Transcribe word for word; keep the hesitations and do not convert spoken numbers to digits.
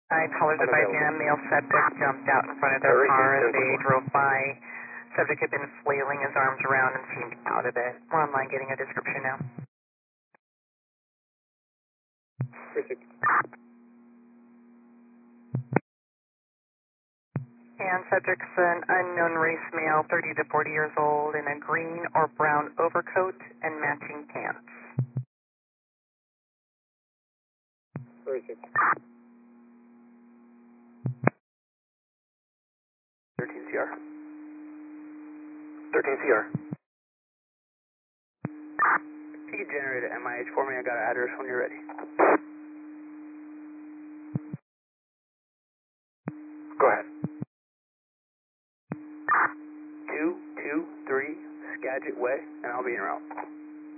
I callers advising a male subject jumped out in front of their car as they drove by. Subject had been flailing his arms around and seemed out of it. We're online getting a description now. Perfect. And subject's an unknown race male, thirty to forty years old, in a green or brown overcoat and matching pants. Perfect. thirteen C R. thirteen C R. If you could generate an M I H for me, I got an address when you're ready. Go ahead. two two three Skagit Way, and I'll be en route.